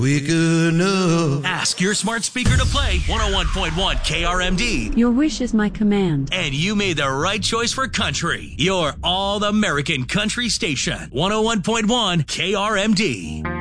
Wake up. Ask your smart speaker to play 101.1 KRMD. Your wish is my command. And you made the right choice for country. Your all-American country station. 101.1 KRMD.